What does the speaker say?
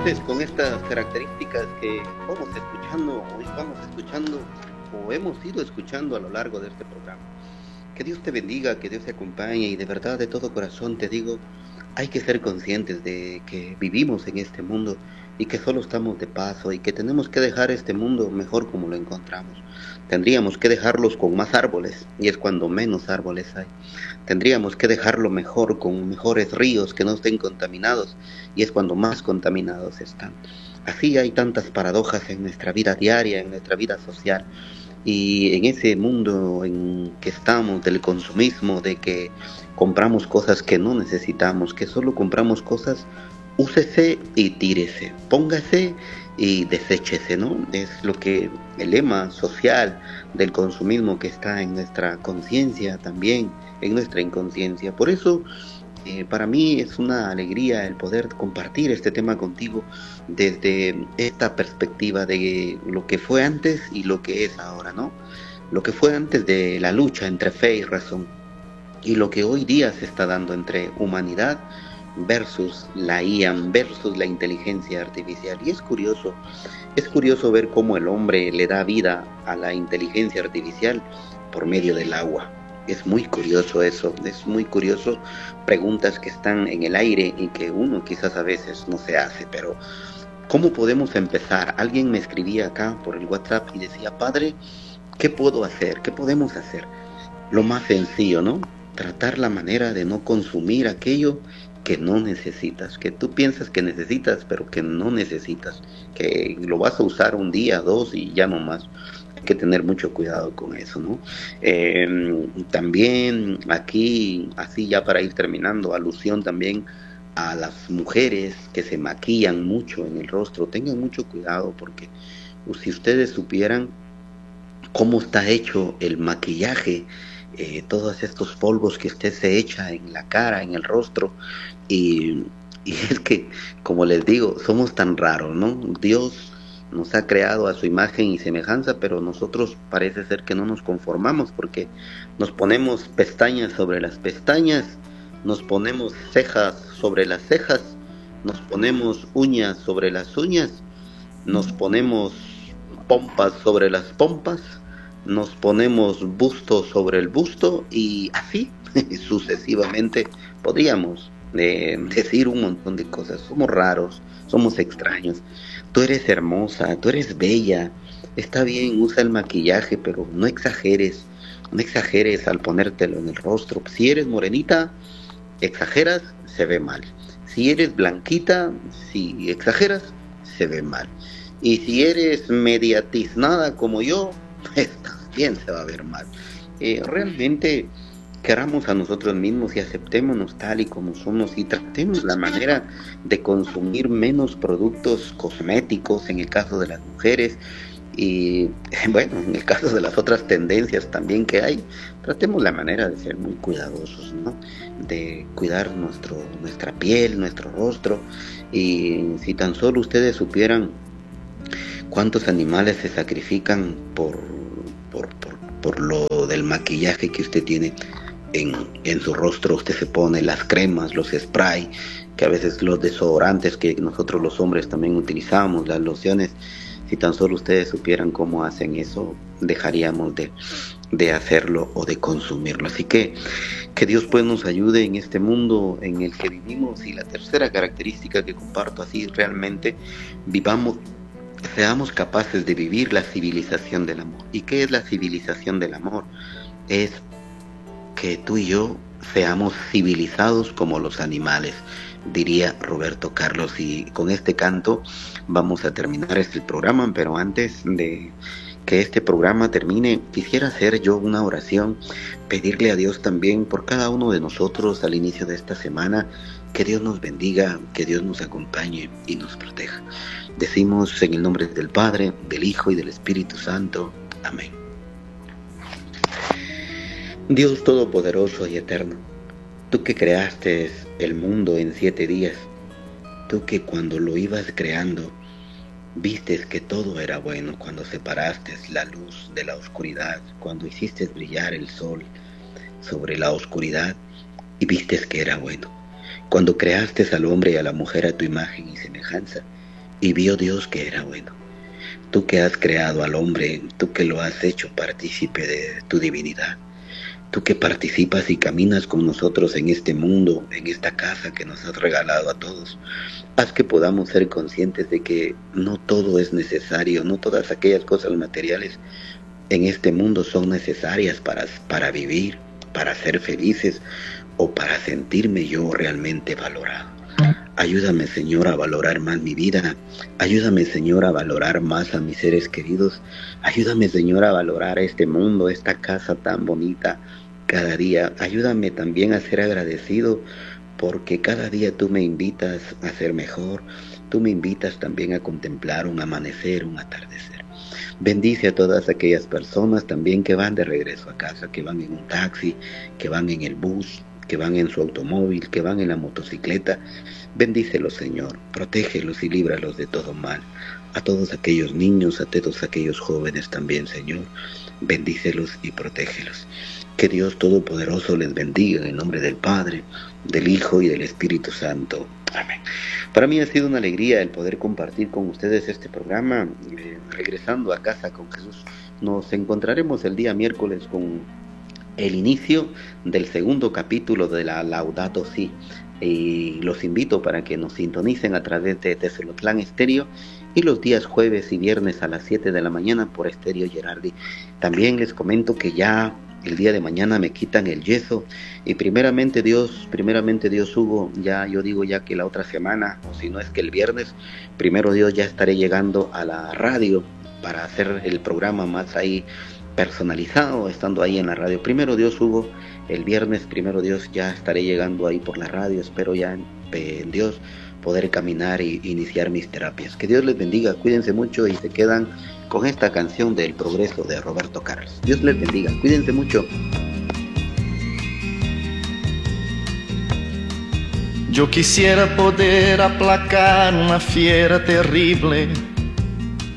entonces con estas características que vamos escuchando o hemos ido escuchando a lo largo de este programa. Que Dios te bendiga, que Dios te acompañe y de verdad de todo corazón te digo, hay que ser conscientes de que vivimos en este mundo y que solo estamos de paso y que tenemos que dejar este mundo mejor como lo encontramos. Tendríamos que dejarlos con más árboles y es cuando menos árboles hay. Tendríamos que dejarlo mejor con mejores ríos que no estén contaminados y es cuando más contaminados están. Así hay tantas paradojas en nuestra vida diaria, en nuestra vida social y en ese mundo en que estamos del consumismo, de que compramos cosas que no necesitamos, que solo compramos cosas, úsese y tírese, póngase y deséchese, ¿no? Es lo que el lema social del consumismo que está en nuestra conciencia también, en nuestra inconsciencia. Por eso para mí es una alegría el poder compartir este tema contigo desde esta perspectiva de lo que fue antes y lo que es ahora, ¿no? Lo que fue antes de la lucha entre fe y razón y lo que hoy día se está dando entre humanidad versus la IA, versus la inteligencia artificial. Y es curioso ver cómo el hombre le da vida a la inteligencia artificial por medio del agua. Es muy curioso eso, es muy curioso, preguntas que están en el aire y que uno quizás a veces no se hace, pero ¿cómo podemos empezar? Alguien me escribía acá por el WhatsApp y decía, padre, ¿qué puedo hacer? ¿Qué podemos hacer? Lo más sencillo, ¿no? Tratar la manera de no consumir aquello que no necesitas, que tú piensas que necesitas, pero que no necesitas, que lo vas a usar un día, dos y ya no más. Hay que tener mucho cuidado con eso, ¿no? También aquí, así ya para ir terminando, alusión también a las mujeres que se maquillan mucho en el rostro, tengan mucho cuidado porque si ustedes supieran cómo está hecho el maquillaje, todos estos polvos que usted se echa en la cara, en el rostro, y, y es que, como les digo, somos tan raros, ¿no? Dios nos ha creado a su imagen y semejanza, pero nosotros parece ser que no nos conformamos porque nos ponemos pestañas sobre las pestañas, nos ponemos cejas sobre las cejas, nos ponemos uñas sobre las uñas, nos ponemos pompas sobre las pompas, nos ponemos busto sobre el busto y así sucesivamente podríamos decir un montón de cosas. Somos raros, somos extraños. Tú eres hermosa, tú eres bella. Está bien, usa el maquillaje, pero no exageres. No exageres al ponértelo en el rostro. Si eres morenita, exageras, se ve mal. Si eres blanquita, si exageras, se ve mal. Y si eres media tiznada como yo, pues también se va a ver mal. Realmente queramos a nosotros mismos y aceptémonos tal y como somos y tratemos la manera de consumir menos productos cosméticos en el caso de las mujeres y bueno, en el caso de las otras tendencias también que hay, tratemos la manera de ser muy cuidadosos, ¿no? De cuidar nuestra piel, nuestro rostro y si tan solo ustedes supieran cuántos animales se sacrifican por lo del maquillaje que usted tiene en su rostro. Usted se pone las cremas, los spray, que a veces los desodorantes que nosotros los hombres también utilizamos, las lociones. Si tan solo ustedes supieran cómo hacen eso, dejaríamos de hacerlo o de consumirlo. Así que Dios pues nos ayude en este mundo en el que vivimos. Y la tercera característica que comparto así realmente, vivamos, seamos capaces de vivir la civilización del amor. ¿Y qué es la civilización del amor? Es que tú y yo seamos civilizados como los animales, diría Roberto Carlos. Y con este canto vamos a terminar este programa, pero antes de que este programa termine, quisiera hacer yo una oración, pedirle a Dios también por cada uno de nosotros al inicio de esta semana, que Dios nos bendiga, que Dios nos acompañe y nos proteja. Decimos en el nombre del Padre, del Hijo y del Espíritu Santo. Amén. Dios Todopoderoso y Eterno, tú que creaste el mundo en 7 días, tú que cuando lo ibas creando, vistes que todo era bueno, cuando separaste la luz de la oscuridad, cuando hiciste brillar el sol sobre la oscuridad y vistes que era bueno, cuando creaste al hombre y a la mujer a tu imagen y semejanza, y vio Dios que era bueno. Tú que has creado al hombre, tú que lo has hecho partícipe de tu divinidad, tú que participas y caminas con nosotros en este mundo, en esta casa que nos has regalado a todos, haz que podamos ser conscientes de que no todo es necesario, no todas aquellas cosas materiales en este mundo son necesarias para vivir, para ser felices o para sentirme yo realmente valorado. Ayúdame, Señor, a valorar más mi vida. Ayúdame, Señor, a valorar más a mis seres queridos. Ayúdame, Señor, a valorar este mundo, esta casa tan bonita cada día. Ayúdame también a ser agradecido porque cada día tú me invitas a ser mejor. Tú me invitas también a contemplar un amanecer, un atardecer. Bendice a todas aquellas personas también que van de regreso a casa, que van en un taxi, que van en el bus, que van en su automóvil, que van en la motocicleta. Bendícelos, Señor, protégelos y líbralos de todo mal. A todos aquellos niños, a todos aquellos jóvenes también, Señor, bendícelos y protégelos. Que Dios Todopoderoso les bendiga en el nombre del Padre, del Hijo y del Espíritu Santo. Amén. Para mí ha sido una alegría el poder compartir con ustedes este programa. Regresando a casa con Jesús, nos encontraremos el día miércoles con el inicio del segundo capítulo de la Laudato Si. Y los invito para que nos sintonicen a través de Tezolotlán Estéreo y los días jueves y viernes a las 7 de la mañana por Estéreo Gerardi. También les comento que ya el día de mañana me quitan el yeso y primeramente Dios, Hugo, ya yo digo ya que la otra semana, o si no es que el viernes, primero Dios, ya estaré llegando a la radio para hacer el programa más ahí personalizado, estando ahí en la radio. Primero Dios, Hugo, el viernes, primero Dios, ya estaré llegando ahí por la radio. Espero ya en Dios poder caminar e iniciar mis terapias. Que Dios les bendiga, cuídense mucho y se quedan con esta canción del Progreso de Roberto Carlos. Dios les bendiga, cuídense mucho. Yo quisiera poder aplacar una fiera terrible